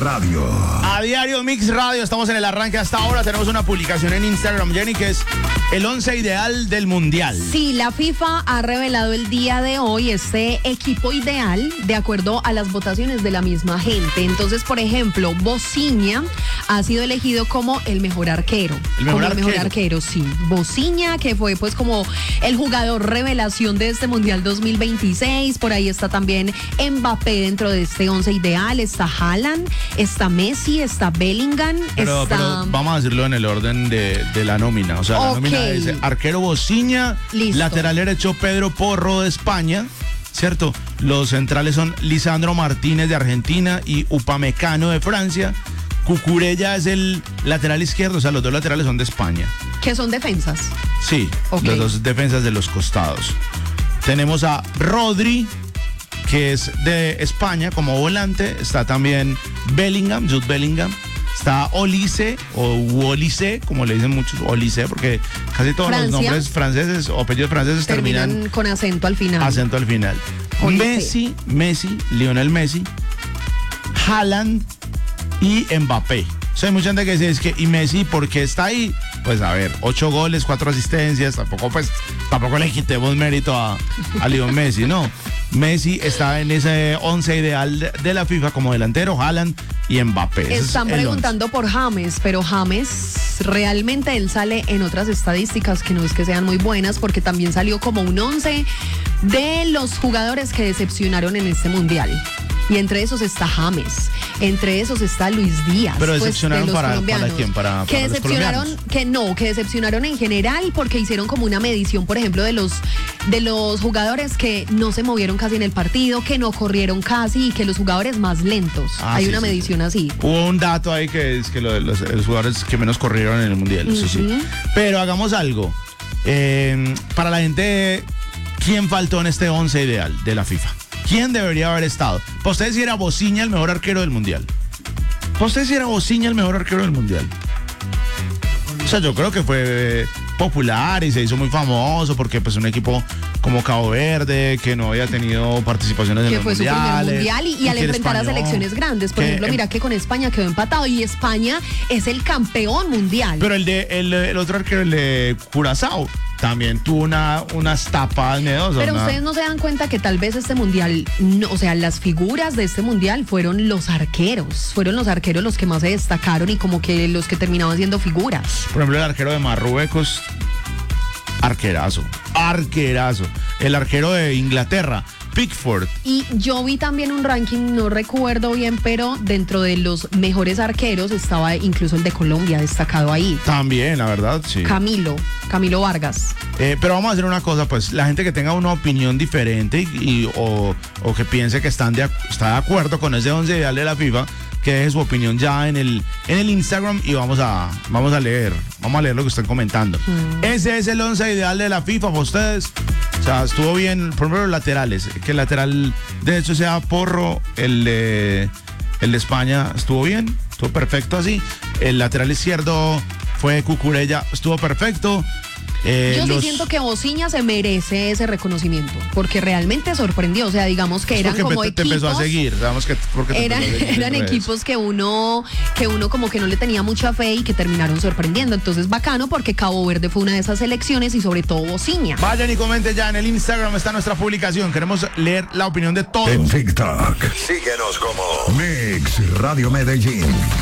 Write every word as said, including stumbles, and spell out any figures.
Radio. A diario Mix Radio, estamos en el arranque hasta ahora. Tenemos una publicación en Instagram, Jenny, que es el once ideal del Mundial. Sí, la FIFA ha revelado el día de hoy este equipo ideal de acuerdo a las votaciones de la misma gente. Entonces, por ejemplo, Bosinha ha sido elegido como el mejor arquero. El mejor como arquero. el mejor arquero, sí. Bosinha, que fue pues como el jugador revelación de este Mundial dos mil veintiséis. Por ahí está también Mbappé dentro de este once ideal. Está Haaland, está Messi, está Bellingham, Pero, está... pero vamos a decirlo en el orden de, de la nómina. O sea, la Ok. nómina es arquero Bosinha, Listo. lateral derecho Pedro Porro de España, ¿cierto? Los centrales son Lisandro Martínez de Argentina y Upamecano de Francia. Cucurella es el lateral izquierdo, o sea, los dos laterales son de España. que son defensas. Sí, Ok. los dos defensas de los costados. Tenemos a Rodri, que es de España como volante. Está también Bellingham, Jude Bellingham. Está Olise o Olise, como le dicen muchos, Olise, porque casi todos Francia. los nombres franceses o apellidos franceses Terminan, terminan con acento al final. acento al final. Olise. Messi, Messi, Lionel Messi, Haaland y Mbappé. O sea, hay mucha gente que dice, es que, ¿y Messi por qué está ahí? Pues a ver, ocho goles, cuatro asistencias, tampoco pues, tampoco le quitemos mérito a, a Lionel Messi, no. Messi está en ese once ideal de, de la FIFA como delantero, Haaland y Mbappé. Ese es Están el preguntando por James, pero James realmente él sale en otras estadísticas que no es que sean muy buenas, porque también salió como un once de los jugadores que decepcionaron en este mundial. Y entre esos está James, entre esos está Luis Díaz. Pero pues, decepcionaron de los para- colombianos. ¿para quién? Para- que para los decepcionaron, colombianos. que no, que decepcionaron en general porque hicieron como una medición, por ejemplo, de los de los jugadores que no se movieron casi en el partido, que no corrieron casi y que los jugadores más lentos. Ah, Hay sí, una sí, medición así. Hubo un dato ahí que es que lo de los, los jugadores que menos corrieron en el Mundial, eso sí. Ujú. Pero hagamos algo. Eh, para la gente, ¿quién faltó en este once ideal de la FIFA? ¿Quién debería haber estado? Para ustedes si era Bosinha el mejor arquero del Mundial. Para ustedes si era Bosinha el mejor arquero del Mundial. O sea, yo creo que fue popular y se hizo muy famoso porque pues un equipo como Cabo Verde, que no había tenido participaciones en Que los fue su primer mundiales. mundial y, y al que era enfrentar a español, selecciones grandes. Por que ejemplo, em- mira que con España quedó empatado y España es el campeón mundial. Pero el de el, el otro arquero, el de Curazao, también tuvo una, unas tapas miedosas. Pero una- ustedes no se dan cuenta que tal vez este mundial, no, o sea, las figuras de este mundial fueron los arqueros. Fueron los arqueros los que más se destacaron y como que los que terminaban siendo figuras. Por ejemplo, el arquero de Marruecos, arquerazo, arquerazo. El arquero de Inglaterra, Pickford. Y yo vi también un ranking, no recuerdo bien, pero dentro de los mejores arqueros estaba incluso el de Colombia destacado ahí. También, la verdad, sí. Camilo, Camilo Vargas. Eh, pero vamos a hacer una cosa, pues la gente que tenga una opinión diferente y, y- o, o que piense que están de, ac- está de acuerdo con ese once ideal de la FIFA, que deje su opinión ya en el, en el Instagram y vamos a, vamos a leer, vamos a leer lo que están comentando. Ese es el once ideal de la FIFA para ustedes. O sea, estuvo bien, por ejemplo, los laterales, que el lateral derecho sea Porro, el de, el de España estuvo bien, estuvo perfecto así. El lateral izquierdo fue Cucurella, estuvo perfecto. Eh, Yo sí los- siento que Bosinha se merece ese reconocimiento, porque realmente sorprendió, o sea, digamos que Es eran porque como empe- te equipos, empezó a seguir, digamos que porque te eran, empezó a seguir en eran redes. equipos que uno, que uno como que no le tenía mucha fe y que terminaron sorprendiendo, entonces bacano porque Cabo Verde fue una de esas selecciones y sobre todo Bosinha. Vayan y comenten ya en el Instagram, está nuestra publicación, queremos leer la opinión de todos. En TikTok. Síguenos como Mix Radio Medellín.